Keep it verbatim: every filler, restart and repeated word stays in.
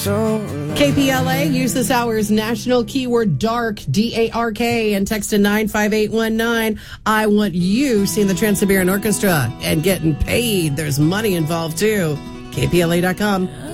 K P L A, use this hour's national keyword DARK, D A R K, and text to nine five eight one nine. I want you seeing the Trans-Siberian Orchestra and getting paid. There's money involved, too. K P L A dot com.